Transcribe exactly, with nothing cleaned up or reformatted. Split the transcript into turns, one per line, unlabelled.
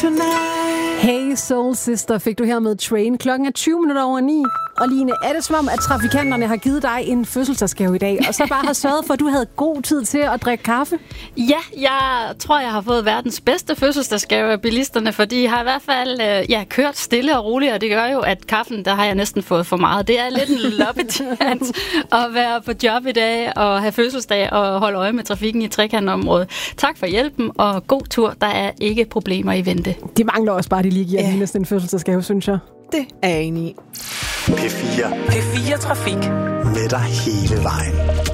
Hey Soul Sister, fik du her med Train. Klokken er tyve minutter over ni. Og Line, er det som om, at trafikanterne har givet dig en fødselsdagsgave i dag, og så bare har sørget for, at du havde god tid til at drikke kaffe?
Ja, jeg tror, jeg har fået verdens bedste fødselsdagsgave af bilisterne, for de har i hvert fald ja, kørt stille og roligt, og det gør jo, at kaffen, der har jeg næsten fået for meget. Det er lidt en loppetjans at være på job i dag og have fødselsdag og holde øje med trafikken i trekantområdet. Tak for hjælpen, og god tur. Der er ikke problemer i vente.
De mangler også bare, de lige giver ja. næsten en fødselsdagsgave, synes jeg.
Det er jeg enig i.
P fire.
P fire Trafik.
Med dig hele vejen.